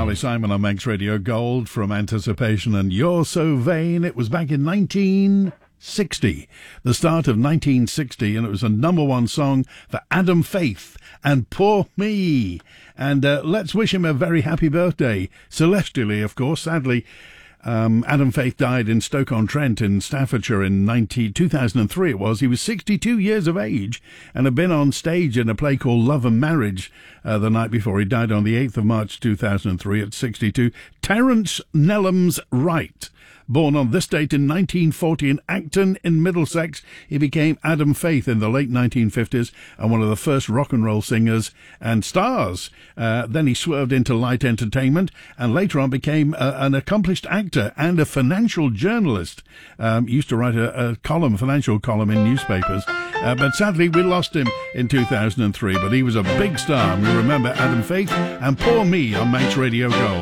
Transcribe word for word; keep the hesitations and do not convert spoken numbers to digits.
Carly Simon on Manx Radio Gold from Anticipation and You're So Vain. It was back in nineteen sixty, the start of nineteen sixty, and it was a number one song for Adam Faith and Poor Me. And uh, let's wish him a very happy birthday, celestially, of course. Sadly, Um, Adam Faith died in Stoke-on-Trent in Staffordshire in two thousand three it was. He was sixty-two years of age and had been on stage in a play called Love and Marriage uh, the night before. He died on the eighth of March two thousand three at sixty-two. Terence Nellums Wright, born on this date in nineteen forty in Acton in Middlesex, he became Adam Faith in the late nineteen fifties and one of the first rock and roll singers and stars. Uh, then he swerved into light entertainment and later on became uh, an accomplished actor and a financial journalist. Um, used to write a, a column, financial column in newspapers. Uh, but sadly, we lost him in two thousand three. But he was a big star. And we remember Adam Faith and Poor Me on Manx Radio Gold.